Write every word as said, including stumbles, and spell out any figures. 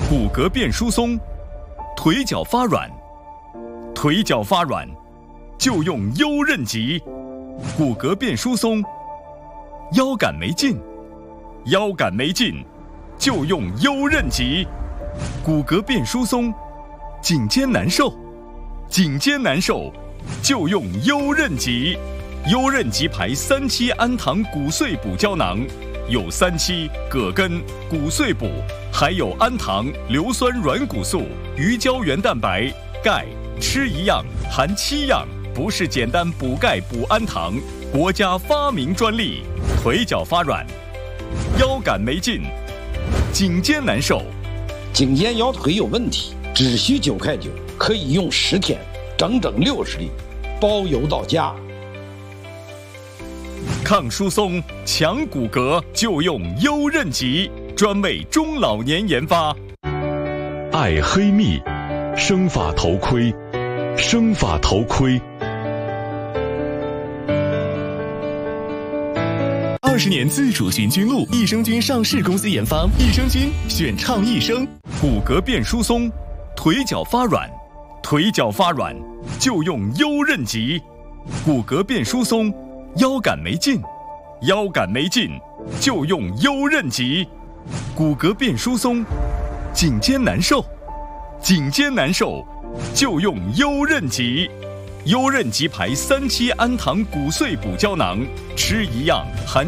骨骼变疏松，腿脚发软，腿脚发软就用优韧极；骨骼变疏松，腰杆没劲，腰杆没劲就用优韧极；骨骼变疏松，颈肩难受，颈肩难受就用优韧极。优韧极牌三七氨糖骨碎补胶囊，有三七、葛根、骨碎补，还有氨糖、硫酸软骨素、鱼胶原蛋白、钙，吃一样含七样，不是简单补钙补氨糖，国家发明专利。腿脚发软，腰杆没劲，颈肩难受， 颈肩腰腿有问题，只需九块九，可以用十天，整整六十粒，包邮到家。 抗疏松、强骨骼就用优韧极，专为中老年研发。 爱黑蜜生发头盔，生发头盔。 二十年自主寻菌路，益生菌上市公司研发，益生菌选畅益生。 骨骼变疏松，腿脚发软，腿脚发软就用优韧极；骨骼变疏松，腰杆没劲，腰杆没劲就用优韧极；骨骼变疏松，颈肩难受，颈肩难受就用优韧极。优韧极牌三七氨糖骨碎补胶囊，吃一样含